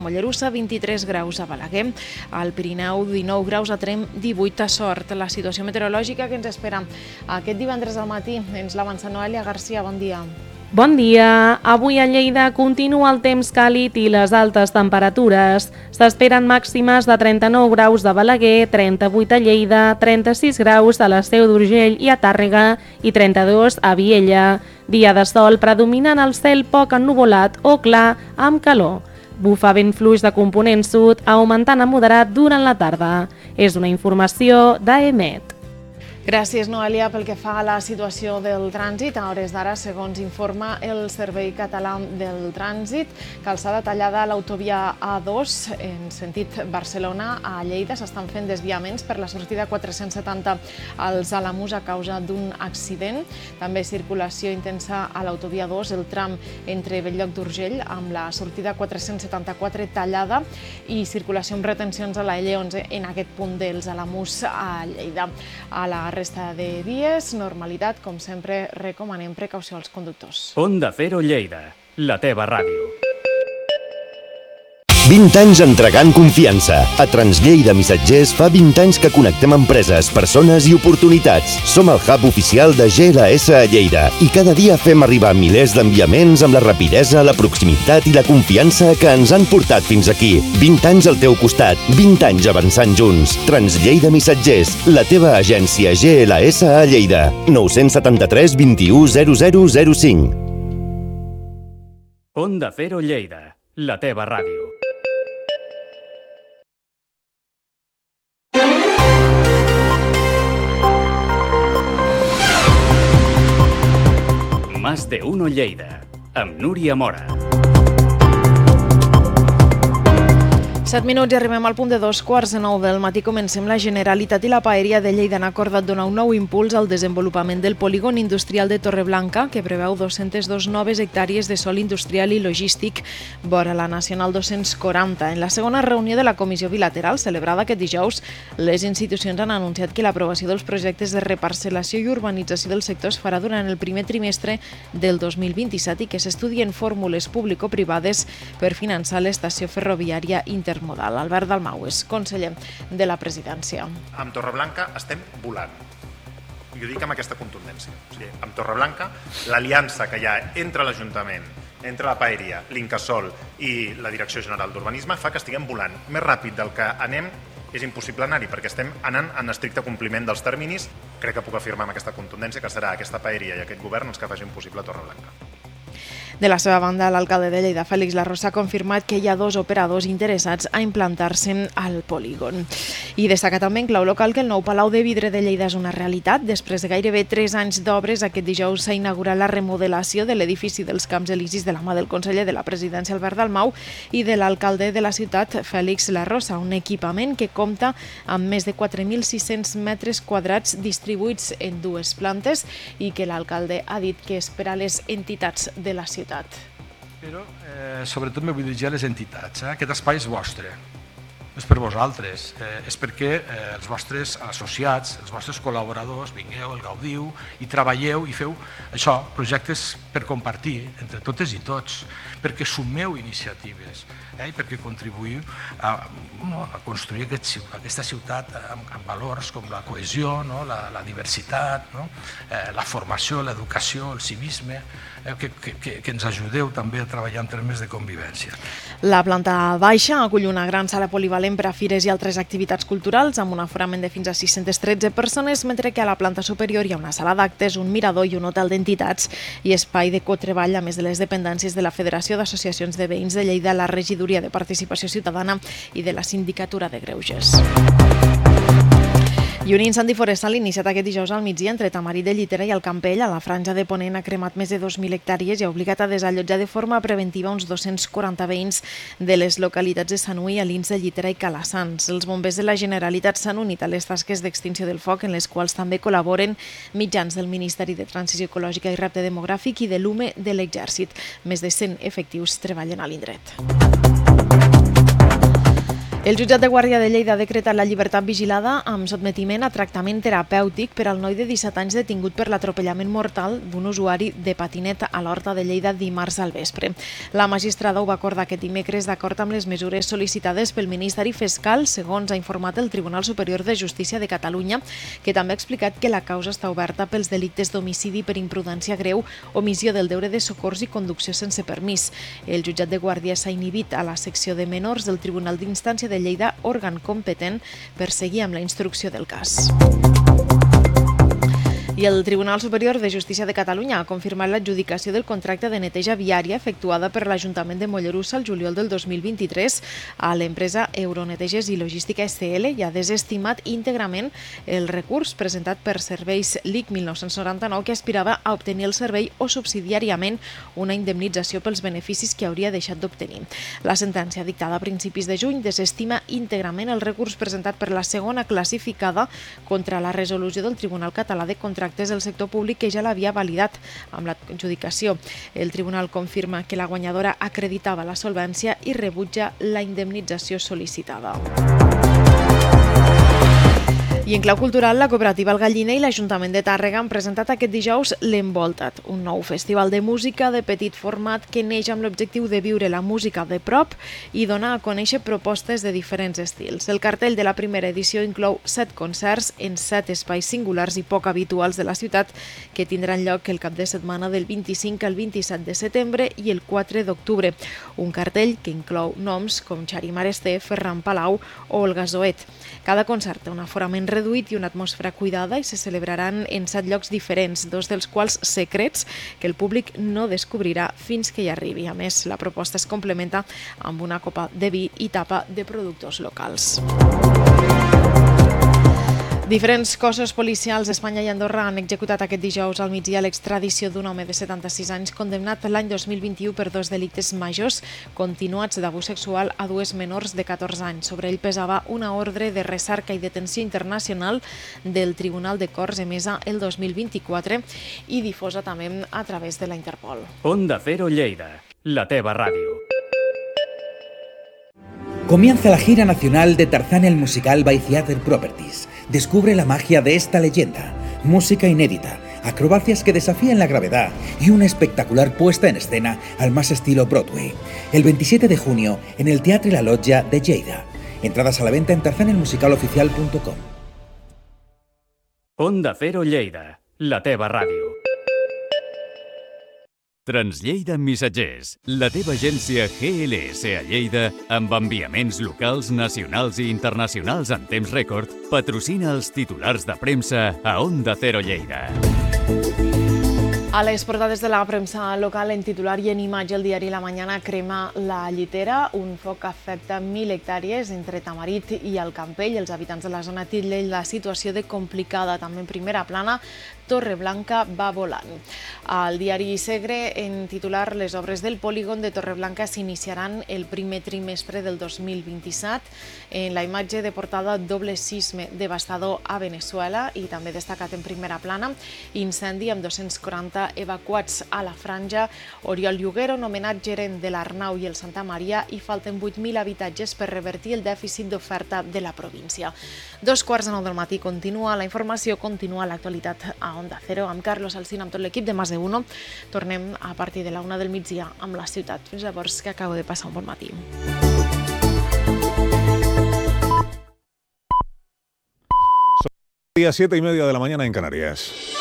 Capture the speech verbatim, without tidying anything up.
Mollerussa, vint-i-tres graus a Balaguer, al Pirineu dinou graus, a Tremp divuit a Sort. La situació meteorològica que ens espera aquest divendres al matí ens l'avança Noelia Garcia, bon dia. Bon dia! Avui a Lleida continua el temps càlid i les altes temperatures. S'esperen màximes de trenta-nou graus a Balaguer, trenta-vuit a Lleida, trenta-sis graus a la Seu d'Urgell i a Tàrrega i trenta-dos a Viella. Dia de sol predominant el cel poc ennuvolat o clar amb calor. Bufa vent fluix de component sud, augmentant a moderat durant la tarda. És una informació d'A E M E T. Gràcies, Noelia. Pel que fa a la situació del trànsit, a hores d'ara, segons informa el Servei Català del Trànsit, calçada tallada a l'autovia A dos en sentit Barcelona a Lleida. S'estan fent desviaments per la sortida quatre-cents setanta als Alamús a causa d'un accident. També circulació intensa a l'autovia dos, el tram entre Bell-lloc d'Urgell amb la sortida quatre-cents setanta-quatre tallada i circulació amb retencions a la L onze en aquest punt dels Alamús a Lleida. A la resta de vies, normalitat, com sempre, recomanem precaució als conductors. Onda Cero Lleida, la teva ràdio. vint anys entregant confiança. A Translleida Missatgers fa vint anys que connectem empreses, persones i oportunitats. Som el hub oficial de G L S a Lleida i cada dia fem arribar milers d'enviaments amb la rapidesa, la proximitat i la confiança que ens han portat fins aquí. vint anys al teu costat, vint anys avançant junts. Translleida Missatgers, la teva agència G L S a Lleida. nou set tres, vint u, zero zero zero cinc. Onda Cero Lleida, la teva ràdio. Más de uno Lleida, amb Núria Mora. set minuts i arribem al punt de dos quarts de nou del matí. Comencem. La Generalitat i la Paeria de Lleida han acordat donar un nou impuls al desenvolupament del polígon industrial de Torreblanca, que preveu dues-centes dos noves hectàrees de sòl industrial i logístic vora la Nacional dos-cents quaranta. En la segona reunió de la Comissió Bilateral, celebrada aquest dijous, les institucions han anunciat que l'aprovació dels projectes de reparcel·lació i urbanització del sector es farà durant el primer trimestre del dos mil vint-i-set i que s'estudien fórmules público-privades per finançar l'estació ferroviària intermodal. Albert Dalmau és conseller de la presidència. Amb Torreblanca estem volant. I ho dic amb aquesta contundència. O sigui, amb Torreblanca, l'aliança que hi ha entre l'Ajuntament, entre la Paeria, l'Incasòl i la Direcció General d'Urbanisme fa que estiguem volant. Més ràpid del que anem és impossible anar-hi, perquè estem anant en estricte compliment dels terminis. Crec que puc afirmar amb aquesta contundència que serà aquesta Paeria i aquest govern els que facin possible Torreblanca. De la seva banda, l'alcalde de Lleida, Fèlix Larrosa, ha confirmat que hi ha dos operadors interessats a implantar-se al polígon. I destaca també en clau local que el nou Palau de Vidre de Lleida és una realitat. Després de gairebé tres anys d'obres, aquest dijous s'ha inaugurat la remodelació de l'edifici dels Camps Elisis de la mà del conseller de la presidència, Albert Dalmau, i de l'alcalde de la ciutat, Fèlix Larrosa, un equipament que compta amb més de quatre mil sis-cents metres quadrats distribuïts en dues plantes i que l'alcalde ha dit que és per a les entitats de la ciutat. Però eh, sobretot me vull dirigir a les entitats. Eh? Aquest espai és vostre, no és per vosaltres, eh, és perquè eh, els vostres associats, els vostres col·laboradors vingueu, el gaudiu i treballeu i feu això, projectes per compartir entre totes i tots, perquè sumeu iniciatives eh? i perquè contribuïu a, no, a construir aquest, aquesta ciutat amb, amb valors com la cohesió, no? la, la diversitat, no? eh, la formació, l'educació, el civisme, eh? que, que, que ens ajudeu també a treballar en termes de convivència. La planta baixa acull una gran sala polivalent per a fires i altres activitats culturals amb un aforament de fins a sis-centes tretze persones, mentre que a la planta superior hi ha una sala d'actes, un mirador i un hotel d'entitats i espai de cotreball, a més de les dependències de la Federació d'Associacions de Veïns de Lleida, la Regidoria de Participació Ciutadana i de la Sindicatura de Greuges. I un incendi forestal iniciat aquest dijous al migdia entre Tamarit de Llitera i el Campell a la franja de Ponent ha cremat més de dos mil hectàrees i ha obligat a desallotjar de forma preventiva uns dos-cents quaranta veïns de les localitats de Sanui, Alins de Llitera i Calassans. Els bombers de la Generalitat s'han unit a les tasques d'extinció del foc, en les quals també col·laboren mitjans del Ministeri de Transició Ecològica i Repte Demogràfic i de l'U M E de l'Exèrcit. Més de cent efectius treballen a l'indret. El jutjat de Guàrdia de Lleida ha decretat la llibertat vigilada amb sotmetiment a tractament terapèutic per al noi de disset anys detingut per l'atropellament mortal d'un usuari de patinet a l'Horta de Lleida dimarts al vespre. La magistrada ho va acordar aquest dimecres d'acord amb les mesures sol·licitades pel Ministeri Fiscal, segons ha informat el Tribunal Superior de Justícia de Catalunya, que també ha explicat que la causa està oberta pels delictes d'homicidi per imprudència greu, omissió del deure de socors i conducció sense permís. El jutjat de Guàrdia s'ha inhibit a la secció de menors del Tribunal d'Instància de Lleida, òrgan competent per seguir amb la instrucció del cas. I el Tribunal Superior de Justícia de Catalunya ha confirmat l'adjudicació del contracte de neteja viària efectuada per l'Ajuntament de Mollerussa el juliol del dos mil vint-i-tres a l'empresa Euroneteges i Logística S L i ha desestimat íntegrament el recurs presentat per Serveis L I C mil nou-cents noranta-nou que aspirava a obtenir el servei o subsidiàriament una indemnització pels beneficis que hauria deixat d'obtenir. La sentència dictada a principis de juny desestima íntegrament el recurs presentat per la segona classificada contra la resolució del Tribunal Català de Contractes del sector públic que ja l'havia validat amb l'adjudicació. El tribunal confirma que la guanyadora acreditava la solvència i rebutja la indemnització sol·licitada. I en clau cultural, la cooperativa El Galliner i l'Ajuntament de Tàrrega han presentat aquest dijous l'Envoltat, un nou festival de música de petit format que neix amb l'objectiu de viure la música de prop i donar a conèixer propostes de diferents estils. El cartell de la primera edició inclou set concerts en set espais singulars i poc habituals de la ciutat que tindran lloc el cap de setmana del vint-i-cinc al vint-i-set de setembre i el quatre d'octubre. Un cartell que inclou noms com Xarimar Esté, Ferran Palau o Olga Zoet. Cada concert té un aforament reduït i una atmosfera cuidada i se celebraran en set llocs diferents, dos dels quals secrets que el públic no descobrirà fins que hi arribi. A més, la proposta es complementa amb una copa de vi i tapa de productors locals. Diferents cossos policials d'Espanya i Andorra han executat aquest dijous al migdia l'extradició d'un home de setanta-sis anys condemnat l'any dos mil vint-i-u per dos delictes majors continuats d'abús sexual a dues menors de catorze anys. Sobre ell pesava una ordre de recerca i detenció internacional del Tribunal de Corts emesa el dos mil vint-i-quatre i difosa també a través de la Interpol. Onda Cero Lleida, la teva ràdio. Comienza la gira nacional de Tarzán el musical by Theatre Properties. Descubre la magia de esta leyenda, música inédita, acrobacias que desafían la gravedad y una espectacular puesta en escena al más estilo Broadway. El veintisiete de junio en el Teatre La Loggia de Lleida. Entradas a la venta en tarzan el musical oficial punto com. Onda Cero Lleida, la teva ràdio. Translleida Missatgers, la teva agència G L S a Lleida, amb enviaments locals, nacionals i internacionals en temps rècord, patrocina els titulars de premsa a Onda Cero Lleida. A les portades de la premsa local, en titular i en imatge, el diari La Mañana crema la Llitera. Un foc afecta mil hectàrees entre Tamarit i el Campell. Els habitants de la zona titllen la situació de complicada. També en primera plana, Torreblanca va volant. Al diari Segre, en titular, les obres del polígon de Torreblanca s'iniciaran el primer trimestre del dos mil vint-i-set. En la imatge de portada, doble sisme devastador a Venezuela i també destacat en primera plana, incendi amb dos-cents quaranta evacuats a la franja. Oriol Lloguero, nomenat gerent de l'Arnau i el Santa Maria, i falten vuit mil habitatges per revertir el dèficit d'oferta de la província. Dos quarts de nou del matí continua la informació, continua l'actualitat a Onda Cero amb Carlos Alsina, amb tot l'equip de Más de Uno. Tornem a partir de la una del migdia amb la ciutat. Fins llavors, que acabo de passar un bon matí. Son las siete y media de la mañana en Canarias.